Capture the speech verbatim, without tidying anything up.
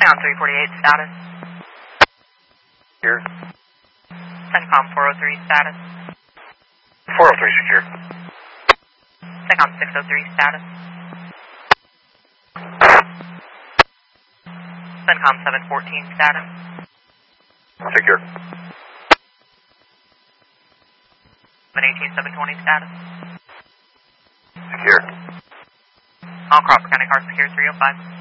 CENTCOM three forty-eight status. Here. CENTCOM four oh three status. four oh three secure. CENTCOM six oh three status. CENTCOM seven fourteen status. Secure. seven eighteen seven twenty status. Secure. All Crawford County cars secure three oh five.